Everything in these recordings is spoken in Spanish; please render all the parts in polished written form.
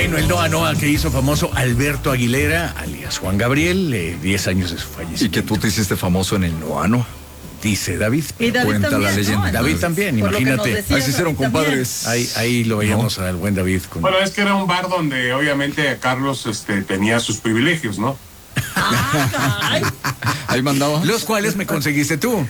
Bueno, el Noa Noa que hizo famoso Alberto Aguilera, alias Juan Gabriel, 10 años de su fallecimiento. Y que tú te hiciste famoso en el Noa Noa. Dice David. Y David Cuenta también, la leyenda. ¿no? David también, Por lo que imagínate. nos decías, Ahí se hicieron David también. compadres. Ahí lo veíamos al buen David. Bueno, es que era un bar donde obviamente Carlos tenía sus privilegios, ¿no? Ah, caray. Ahí mandaba. Los cuales me conseguiste tú.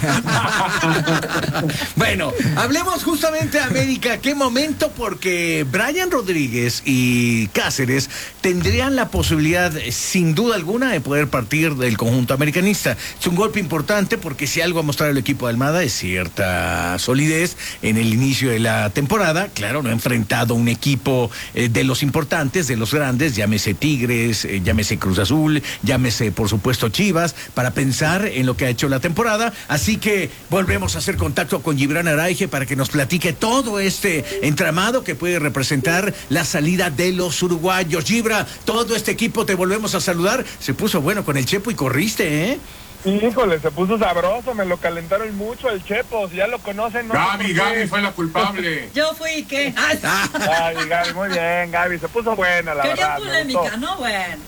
Bueno, hablemos justamente de América. ¿Qué momento? Porque Brian Rodríguez y Cáceres tendrían la posibilidad, sin duda alguna, de poder partir del conjunto americanista. Es un golpe importante porque si algo ha mostrado el equipo de Almada es cierta solidez en el inicio de la temporada. Claro, no ha enfrentado un equipo de los importantes, de los grandes, llámese Tigres, llámese Cruz Azul, llámese por supuesto Chivas, para pensar en lo que ha hecho la temporada. Así que volvemos a hacer contacto con Gibran Araige para que nos platique todo este entramado que puede representar la salida de los uruguayos. Gibra, todo este equipo te volvemos a saludar. Se puso bueno con el Chepo y corriste, ¿eh? Híjole, se puso sabroso, me lo calentaron mucho el Chepo, si ya lo conocen, ¿no? Gaby fue la culpable. Yo fui, ¿qué? Gaby, muy bien, Gaby, se puso buena, la Quería verdad. polémica, ¿no? Bueno.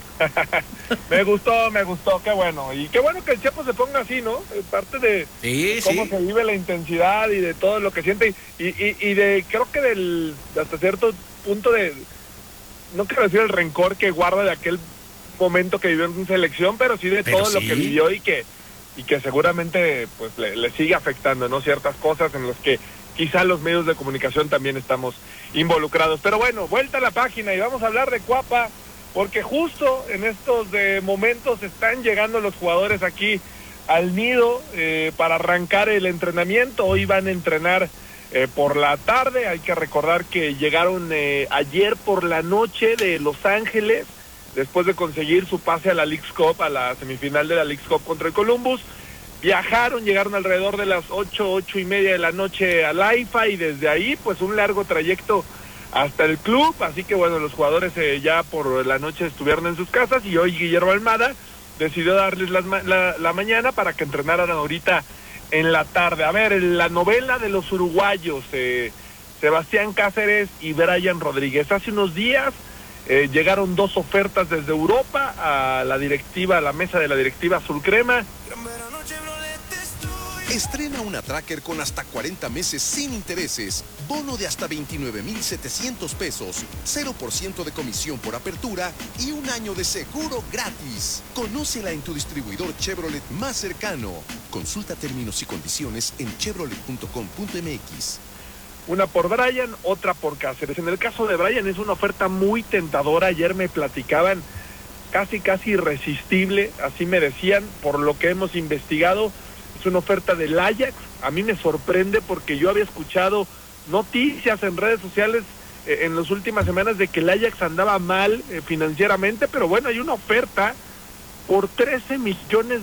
Me gustó, qué bueno. Y qué bueno que el Chepo se ponga así, ¿no? Parte de cómo se vive la intensidad y de todo lo que siente. Y de, creo que hasta cierto punto no quiero decir el rencor que guarda de aquel momento que vivió en selección, pero sí de todo lo que vivió y que seguramente pues le sigue afectando, ¿no? Ciertas cosas en las que quizá los medios de comunicación también estamos involucrados. Pero bueno, vuelta a la página y vamos a hablar de Cuapa, porque justo en estos momentos están llegando los jugadores aquí al nido para arrancar el entrenamiento. Hoy van a entrenar por la tarde. Hay que recordar que llegaron ayer por la noche de Los Ángeles, después de conseguir su pase a la Leagues Cup, a la semifinal de la Leagues Cup contra el Columbus. Viajaron, llegaron alrededor de las 8:30 de la noche al AIFA y desde ahí pues un largo trayecto hasta el club. Así que bueno, los jugadores ya por la noche estuvieron en sus casas y hoy Guillermo Almada decidió darles la mañana para que entrenaran ahorita en la tarde. A ver, la novela de los uruguayos, Sebastián Cáceres y Brian Rodríguez. Hace unos días llegaron dos ofertas desde Europa a la directiva, a la mesa de la directiva azul crema. Estrena una Tracker con hasta 40 meses sin intereses, bono de hasta 29,700 pesos, 0% de comisión por apertura y un año de seguro gratis. Conócela en tu distribuidor Chevrolet más cercano. Consulta términos y condiciones en chevrolet.com.mx. Una por Brian, otra por Cáceres. En el caso de Brian es una oferta muy tentadora. Ayer me platicaban casi irresistible, así me decían, por lo que hemos investigado. Es una oferta del Ajax. A mí me sorprende porque yo había escuchado noticias en redes sociales en las últimas semanas de que el Ajax andaba mal financieramente, pero bueno, hay una oferta por $13 millones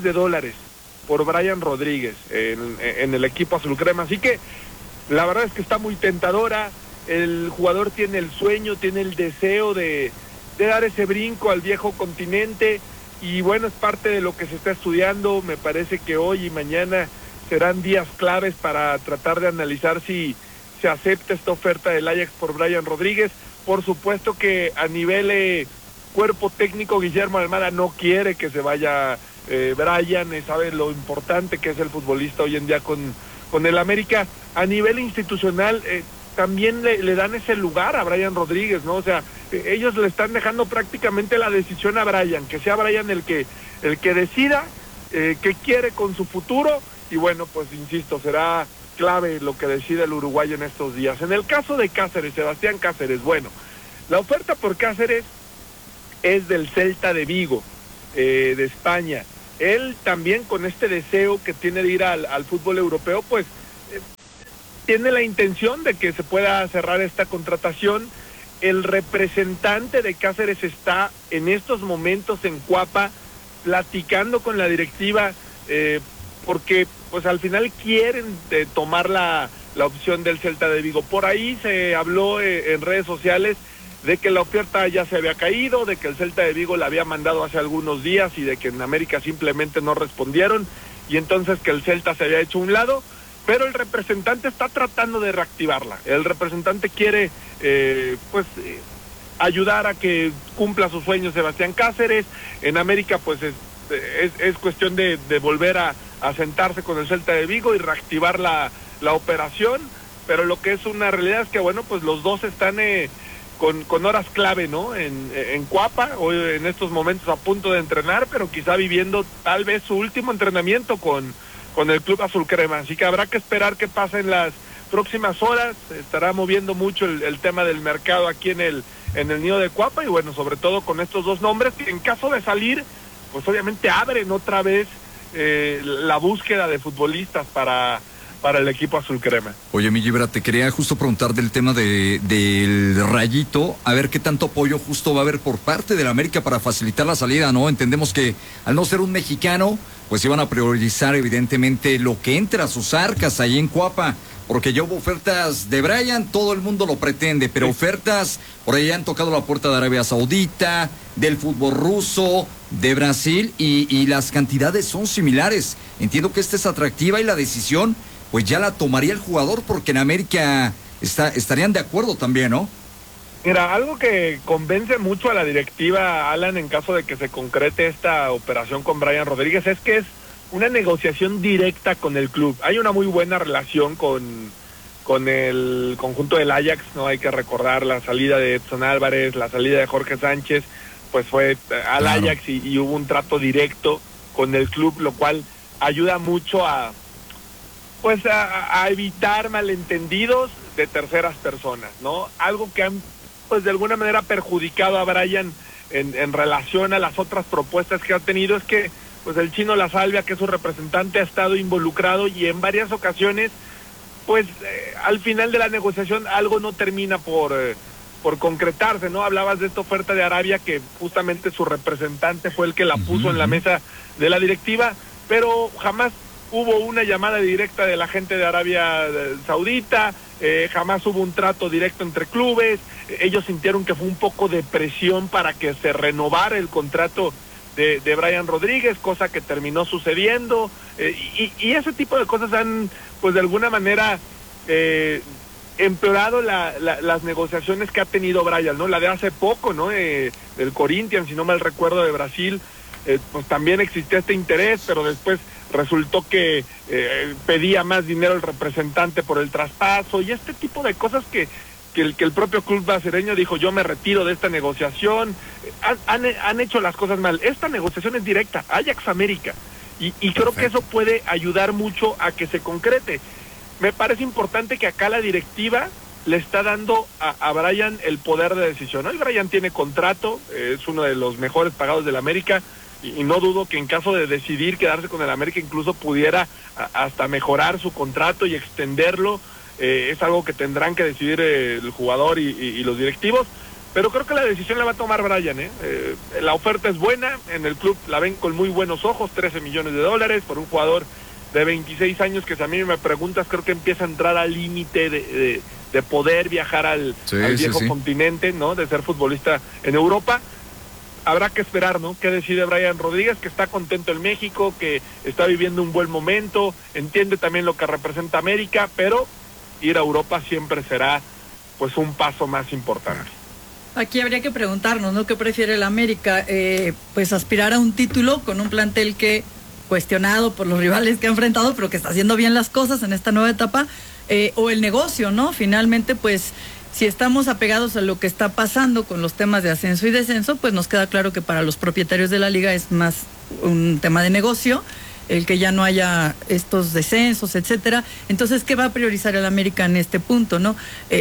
por Brian Rodríguez en el equipo azul crema. Así que la verdad es que está muy tentadora. El jugador tiene el sueño, tiene el deseo de dar ese brinco al viejo continente y bueno, es parte de lo que se está estudiando. Me parece que hoy y mañana serán días claves para tratar de analizar si se acepta esta oferta del Ajax por Brian Rodríguez. Por supuesto que a nivel cuerpo técnico, Guillermo Almada no quiere que se vaya Brian, sabe lo importante que es el futbolista hoy en día con el América. A nivel institucional también le dan ese lugar a Brian Rodríguez, ¿no? O sea, ellos le están dejando prácticamente la decisión a Brian, que sea Brian el que decida qué quiere con su futuro. Y bueno, pues insisto, será clave lo que decida el uruguayo en estos días. En el caso de Cáceres, Sebastián Cáceres, bueno, la oferta por Cáceres es del Celta de Vigo, de España. Él también, con este deseo que tiene de ir al fútbol europeo, pues tiene la intención de que se pueda cerrar esta contratación. El representante de Cáceres está en estos momentos en Cuapa platicando con la directiva porque pues al final quieren tomar la opción del Celta de Vigo. Por ahí se habló en redes sociales de que la oferta ya se había caído, de que el Celta de Vigo la había mandado hace algunos días y de que en América simplemente no respondieron y entonces que el Celta se había hecho a un lado, pero el representante está tratando de reactivarla. El representante quiere ayudar a que cumpla sus sueños Sebastián Cáceres. En América pues es cuestión de volver a sentarse con el Celta de Vigo y reactivar la operación, pero lo que es una realidad es que bueno, pues los dos están con horas clave, ¿no? En Cuapa, hoy en estos momentos a punto de entrenar, pero quizá viviendo tal vez su último entrenamiento con el Club Azul Crema, así que habrá que esperar qué pasa en las próximas horas. Estará moviendo mucho el tema del mercado aquí en el nido de Cuapa, y bueno, sobre todo con estos dos nombres que en caso de salir, pues obviamente abren otra vez la búsqueda de futbolistas para el equipo azul crema. Oye, mi Gibra, te quería justo preguntar del tema del Rayito, a ver qué tanto apoyo justo va a haber por parte de la América para facilitar la salida, ¿no? Entendemos que al no ser un mexicano, pues iban a priorizar evidentemente lo que entra a sus arcas ahí en Cuapa, porque ya hubo ofertas de Brian, todo el mundo lo pretende, pero sí, ofertas por ahí han tocado la puerta de Arabia Saudita, del fútbol ruso, de Brasil, y las cantidades son similares. Entiendo que esta es atractiva y la decisión pues ya la tomaría el jugador, porque en América estarían de acuerdo también, ¿no? Mira, algo que convence mucho a la directiva, Alan, en caso de que se concrete esta operación con Brian Rodríguez, es que es una negociación directa con el club. Hay una muy buena relación con el conjunto del Ajax, ¿no? Hay que recordar la salida de Edson Álvarez, la salida de Jorge Sánchez, pues fue al Ajax y hubo un trato directo con el club, lo cual ayuda mucho a evitar malentendidos de terceras personas, ¿no? Algo que han, pues de alguna manera perjudicado a Brian en relación a las otras propuestas que ha tenido, es que pues el Chino La Salvia, que es su representante, ha estado involucrado y en varias ocasiones, pues al final de la negociación algo no termina por concretarse, ¿no? Hablabas de esta oferta de Arabia, que justamente su representante fue el que la puso en la mesa de la directiva, pero jamás hubo una llamada directa de la gente de Arabia Saudita, jamás hubo un trato directo entre clubes. Ellos sintieron que fue un poco de presión para que se renovara el contrato de Brian Rodríguez, cosa que terminó sucediendo, y ese tipo de cosas han, pues de alguna manera, empeorado las negociaciones que ha tenido Brian, ¿no? La de hace poco, ¿no? Del Corinthians, si no mal recuerdo, de Brasil, pues también existía este interés, pero después resultó que pedía más dinero el representante por el traspaso, y este tipo de cosas que el propio club brasileño dijo: yo me retiro de esta negociación. Han hecho las cosas mal. Esta negociación es directa, Ajax América, y creo que eso puede ayudar mucho a que se concrete. Me parece importante que acá la directiva le está dando a Brian el poder de decisión. Hoy Brian tiene contrato, es uno de los mejores pagados del América, y no dudo que en caso de decidir quedarse con el América incluso pudiera hasta mejorar su contrato y extenderlo. Es algo que tendrán que decidir el jugador y los directivos, pero creo que la decisión la va a tomar Brian. La oferta es buena, en el club la ven con muy buenos ojos, $13 millones por un jugador de 26 años que, si a mí me preguntas, creo que empieza a entrar al límite de poder viajar al viejo continente, ¿no? De ser futbolista en Europa. Habrá que esperar, ¿no? ¿Qué decide Brian Rodríguez? Que está contento en México, que está viviendo un buen momento, entiende también lo que representa América, pero ir a Europa siempre será pues un paso más importante. Aquí habría que preguntarnos, ¿no? ¿Qué prefiere el América? Pues aspirar a un título con un plantel que, cuestionado por los rivales que ha enfrentado, pero que está haciendo bien las cosas en esta nueva etapa, o el negocio, ¿no? Finalmente, pues, si estamos apegados a lo que está pasando con los temas de ascenso y descenso, pues nos queda claro que para los propietarios de la liga es más un tema de negocio, el que ya no haya estos descensos, etcétera. Entonces, ¿qué va a priorizar el América en este punto, no?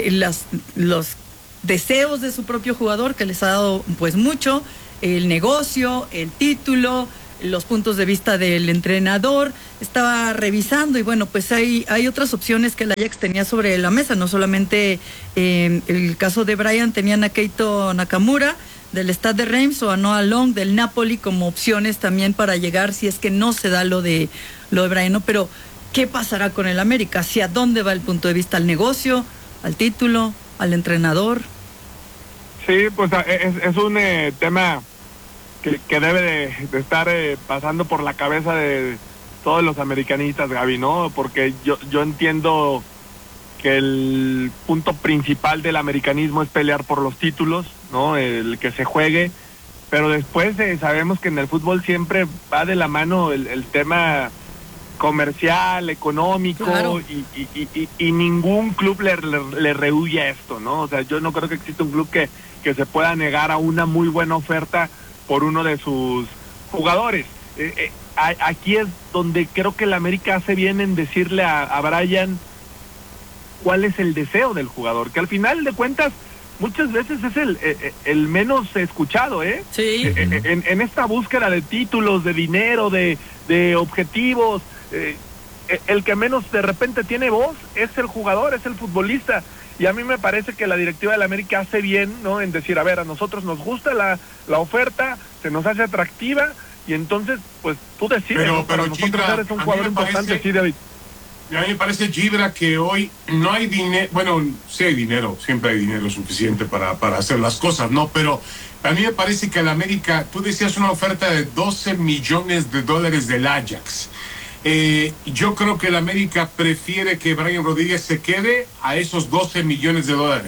Los deseos de su propio jugador, que les ha dado pues mucho, el negocio, el título, los puntos de vista del entrenador. Estaba revisando y bueno, pues hay otras opciones que el Ajax tenía sobre la mesa, no solamente el caso de Brian, tenían a Keito Nakamura del Stade de Reims o a Noah Long del Napoli como opciones también para llegar si es que no se da lo de Brian, ¿no? Pero ¿qué pasará con el América? ¿Hacia dónde va el punto de vista? ¿Al negocio? ¿Al título? ¿Al entrenador? Sí, pues es un tema que debe de estar pasando por la cabeza de todos los americanistas, Gaby, ¿no? Porque yo entiendo que el punto principal del americanismo es pelear por los títulos, ¿no? El que se juegue, pero después sabemos que en el fútbol siempre va de la mano el tema comercial, económico, claro. y ningún club le rehuye a esto, ¿no? O sea, yo no creo que exista un club que se pueda negar a una muy buena oferta por uno de sus jugadores. Aquí es donde creo que el América hace bien en decirle a Bryan cuál es el deseo del jugador, que al final de cuentas muchas veces es el menos escuchado, ¿eh? Sí. En esta búsqueda de títulos, de dinero, de objetivos, el que menos de repente tiene voz es el jugador, es el futbolista. Y a mí me parece que la directiva del América hace bien, ¿no? En decir, a ver, a nosotros nos gusta la oferta, se nos hace atractiva, y entonces, pues, tú decides. Pero, ¿no? Para nosotros Gibra, eres un a mí jugador me importante, parece- sí, David. A mí me parece, Gibra, que hoy no hay dinero, bueno, sí hay dinero, siempre hay dinero suficiente para hacer las cosas, ¿no? Pero a mí me parece que el América, tú decías una oferta de $12 millones del Ajax. Yo creo que el América prefiere que Bryan Rodríguez se quede a esos $12 millones.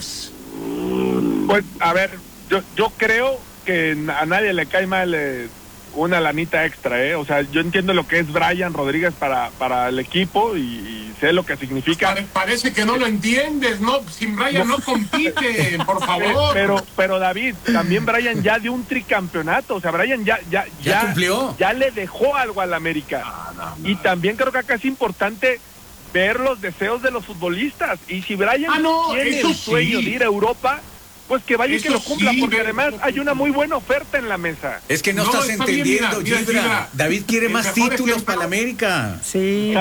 Pues, a ver, yo creo que a nadie le cae mal una lanita extra, ¿eh? O sea, yo entiendo lo que es Bryan Rodríguez para el equipo y sé lo que significa. Parece que no lo entiendes, ¿no? Sin Bryan no compite, por favor. Pero David, también Bryan ya dio un tricampeonato, o sea, Bryan ya cumplió. ya le dejó algo al América. Y también creo que acá es importante ver los deseos de los futbolistas, y si Bryan tiene eso el sueño sí. de ir a Europa, pues que vaya y que Eso lo cumpla, sí, porque pero- además hay una muy buena oferta en la mesa. Es que no, No, estás está bien, entendiendo, mira, Gibra. Gibra. David quiere El más mejor títulos ejemplo- para la América. Sí.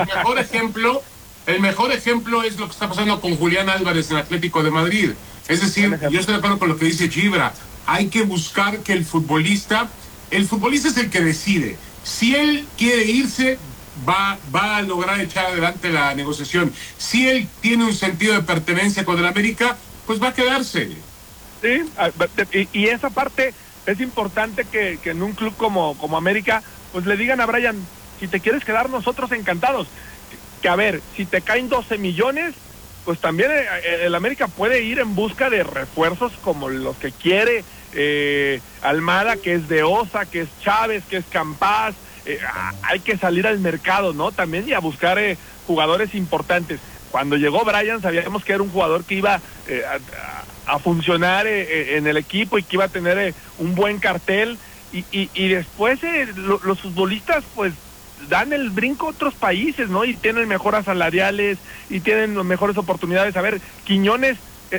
El mejor ejemplo es lo que está pasando con Julián Álvarez en Atlético de Madrid. Es decir, Buen ejemplo. yo estoy de acuerdo con lo que dice Gibra. Hay que buscar que el futbolista es el que decide. Si él quiere irse, va a lograr echar adelante la negociación. Si él tiene un sentido de pertenencia con el América, pues va a quedarse. Sí, y esa parte es importante que en un club como América, pues le digan a Bryan, si te quieres quedar, nosotros encantados. Que a ver, si te caen 12 millones, pues también el América puede ir en busca de refuerzos como los que quiere Almada, que es de Osa, que es Chávez, que es Campás. Hay que salir al mercado, ¿no? También y a buscar jugadores importantes. Cuando llegó Bryan sabíamos que era un jugador que iba a funcionar en el equipo y que iba a tener un buen cartel, y después los futbolistas pues dan el brinco a otros países, ¿no? Y tienen mejoras salariales y tienen mejores oportunidades. A ver, Quiñones,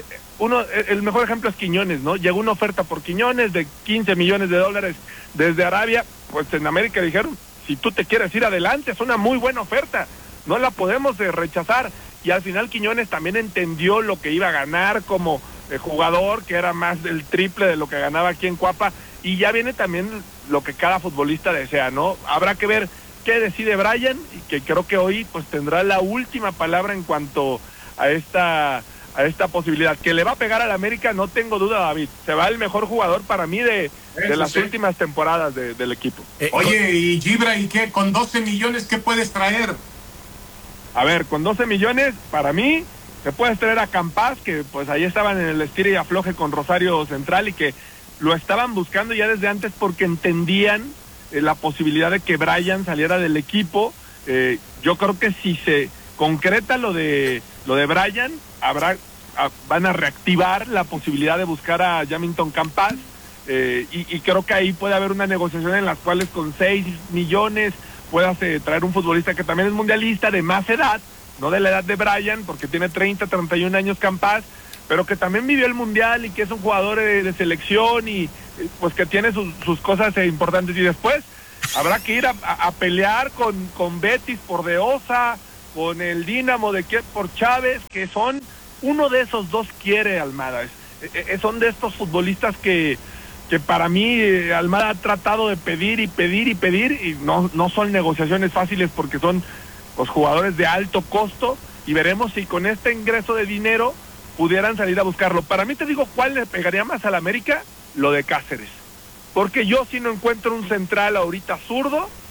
el mejor ejemplo es Quiñones, ¿no? Llegó una oferta por Quiñones de $15 millones desde Arabia. Pues en América dijeron, si tú te quieres ir adelante, es una muy buena oferta, no la podemos rechazar. Y al final Quiñones también entendió lo que iba a ganar como jugador, que era más del triple de lo que ganaba aquí en Cuapa, y ya viene también lo que cada futbolista desea, ¿no? Habrá que ver qué decide Bryan, y que creo que hoy pues tendrá la última palabra en cuanto a esta posibilidad. Que le va a pegar al América, no tengo duda, David. Se va el mejor jugador para mí de las últimas temporadas del equipo. Oye, y Gibra, ¿y qué? Con 12 millones, ¿qué puedes traer? A ver, con 12 millones, para mí, te puedes traer a Campás, que pues ahí estaban en el estira y afloje con Rosario Central, y que lo estaban buscando ya desde antes porque entendían la posibilidad de que Bryan saliera del equipo. Yo creo que si se concreta lo de Bryan, van a reactivar la posibilidad de buscar a Jamilton Campás, y creo que ahí puede haber una negociación en las cuales con 6 millones puedas traer un futbolista que también es mundialista, de más edad, no de la edad de Bryan, porque tiene 30, 31 años Campás, pero que también vivió el mundial y que es un jugador de selección, y pues que tiene sus cosas importantes. Y después habrá que ir a pelear con Betis por De Osa, con el Dinamo de Kiev por Chávez, que son uno de esos dos quiere Almada. Son de estos futbolistas que para mí Almada ha tratado de pedir y no son negociaciones fáciles, porque son los jugadores de alto costo, y veremos si con este ingreso de dinero pudieran salir a buscarlo. Para mí, te digo cuál le pegaría más al América, lo de Cáceres, porque yo sí no encuentro un central ahorita zurdo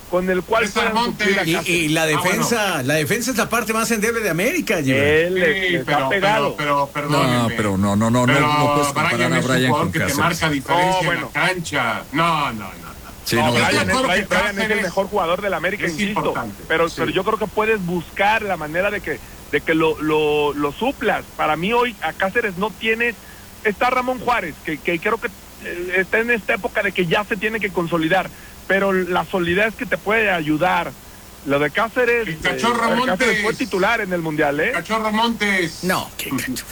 con el cual César puedan suplir a Montes. Cáceres. Y la defensa, bueno. la defensa es la parte más endeble de América, Gibran. Él Sí, les ha pegado. pero perdónenme. No, pero no puedes comparar Brian a es un Brian jugador con que te Cáceres. marca diferencia No, bueno. en la cancha. No. Sí, No, no, Brian Brian, yo creo que Brian es el Cáceres mejor jugador de la América, es insisto. importante, Pero sí. yo creo que puedes buscar la manera de que lo suplas. Para mí hoy a Cáceres no tienes. Está Ramón Juárez, que creo que está en esta época de que ya se tiene que consolidar. Pero la solidez que te puede ayudar. Lo de Cáceres. El Cachorro Montes. Cáceres fue titular en el Mundial, ¿eh? Cachorro Montes. No, qué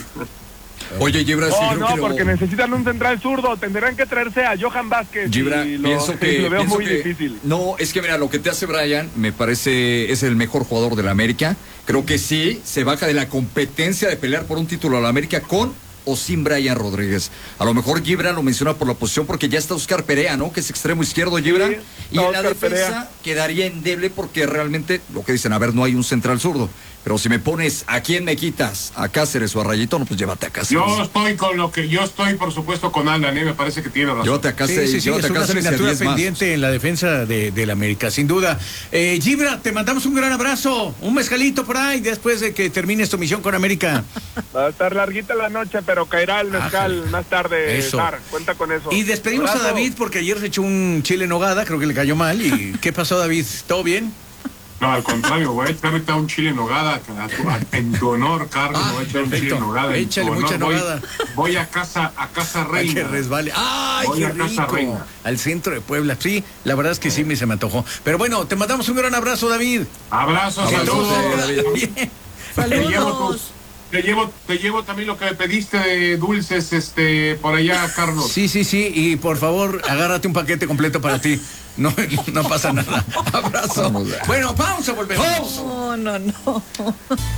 Oye, Gibran, sí creo que porque necesitan un central zurdo. Tendrán que traerse a Johan Vázquez. Gibran, y pienso que lo veo pienso muy que- difícil. No, es que mira, lo que te hace Brian me parece es el mejor jugador de la América. Creo que sí, se baja de la competencia de pelear por un título a la América con o sin Brian Rodríguez. A lo mejor Gibran lo menciona por la posición porque ya está Oscar Perea, ¿no? Que es extremo izquierdo, Gibran. Sí, Y en la Oscar defensa Perea. quedaría endeble porque realmente, lo que dicen, a ver, no hay un central zurdo. Pero si me pones, ¿a quién me quitas? ¿A Cáceres o a Rayito? No, pues llévate a Cáceres. Yo estoy por supuesto con Alan, me parece que tiene razón. Llévate a Cáceres, Sí, es llévate a una Cáceres y a asignatura 10 más. pendiente en la defensa de la América, sin duda. Gibran, te mandamos un gran abrazo, un mezcalito por ahí después de que termines tu misión con América. Va a estar larguita la noche, pero caerá el mezcal Ájale. más tarde. Eso. Dar, cuenta con eso. Y despedimos Abrazo. a David porque ayer se echó un chile en nogada, creo que le cayó mal. ¿Y qué pasó, David? ¿Todo bien? No, al contrario, voy a echar ahorita un chile en nogada en tu honor, Carlos. Ah, Voy a echar un perfecto. chile en nogada. en Échale tu honor. mucha nogada. Voy a casa Ay, reina. que resbale. ¡Ay, Voy qué a Casa rico! Reina. Al centro de Puebla. Sí, la verdad es que sí se me antojó. Pero bueno, te mandamos un gran abrazo, David. Abrazos, Que todo saludos. salga bien. Saludos. Te llevo también lo que me pediste de dulces, por allá, Carlos. Sí, y por favor, agárrate un paquete completo para ti. No pasa nada. Abrazo. Vamos. Bueno, pausa, volvemos. No.